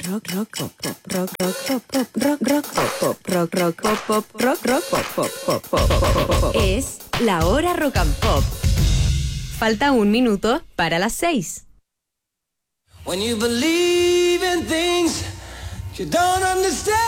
Es la hora rock and pop. Falta un minuto para las 6. When you believe in things you don't understand.